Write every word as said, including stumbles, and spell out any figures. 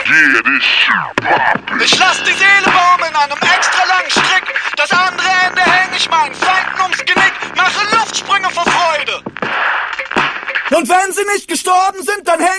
Ich lass die Seele baumeln an einem extra langen Strick. Das andere Ende häng ich meinen Feinden ums Genick. Mache Luftsprünge vor Freude. Und wenn sie nicht gestorben sind, dann häng